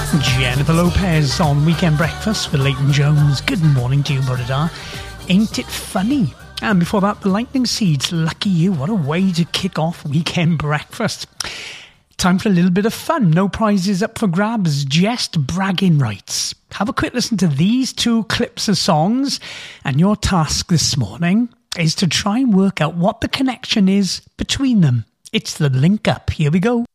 Jennifer Lopez on Weekend Breakfast with Leighton Jones. Good morning to you, brother. Ain't it funny? And before that, the Lightning Seeds, Lucky You. What a way to kick off Weekend Breakfast. Time for a little bit of fun. No prizes up for grabs, just bragging rights. Have a quick listen to these two clips of songs, and your task this morning is to try and work out what the connection is between them. It's the link up. Here we go.